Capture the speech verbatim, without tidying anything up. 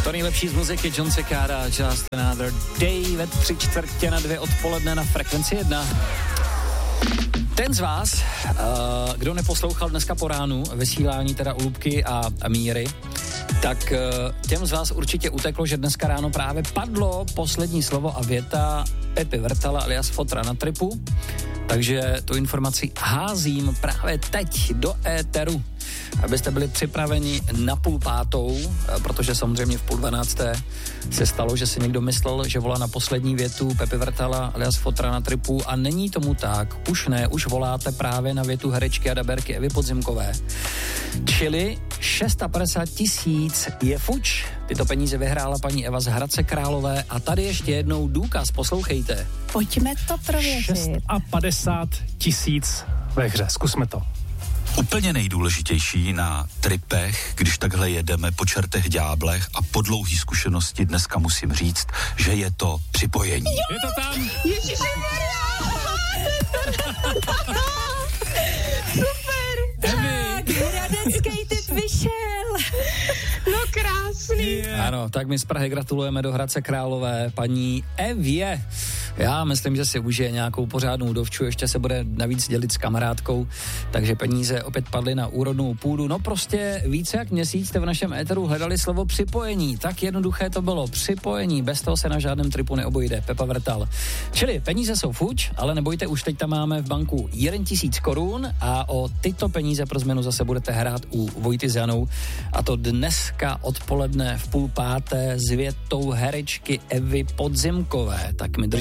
To nejlepší z muziky John Cicada, Just Another Day ve tři čtvrtě na dvě odpoledne na Frekvenci jedna. Ten z vás, uh, kdo neposlouchal dneska po ránu vysílání teda u Lubky a, a Míry, tak uh, těm z vás určitě uteklo, že dneska ráno právě padlo poslední slovo a věta Pepi Vrtala alias Fotra na tripu. Takže tu informaci házím právě teď do éteru, abyste byli připraveni na půl pátou, protože samozřejmě v půl dvanácté se stalo, že si někdo myslel, že volá na poslední větu Pepi Vrtala alias Fotra na tripu a není tomu tak. Už ne, už voláte právě na větu herečky a daberky Evy Podzimkové. Čili padesát šest tisíc je fuč. Tyto peníze vyhrála paní Eva z Hradce Králové a tady ještě jednou důkaz, poslouchejte. Pojďme to prověřit. padesát šest tisíc ve hře, zkusme to. Úplně nejdůležitější na tripech, když takhle jedeme po čertech ďáblech a po dlouhý zkušenosti dneska musím říct, že je to připojení. Jo! Je to tam? Ježišimarja! Super! Tak, hradecký typ vyšel. No krásný. Yeah. Ano, tak my z Prahy gratulujeme do Hradce Králové paní Evě. Já myslím, že si užije nějakou pořádnou dovču, ještě se bude navíc dělit s kamarádkou, takže peníze opět padly na úrodnou půdu. No prostě více jak měsíc jste v našem éteru hledali slovo připojení, tak jednoduché to bylo, připojení, bez toho se na žádném tripu neobojde, Pepa Vrtal. Čili peníze jsou fuč, ale nebojte, už teď tam máme v banku jeden tisíc korun a o tyto peníze pro změnu zase budete hrát u Vojty s Janou a to dneska odpoledne v půl páté s větou herečky Evy Podzimkové. Tak mi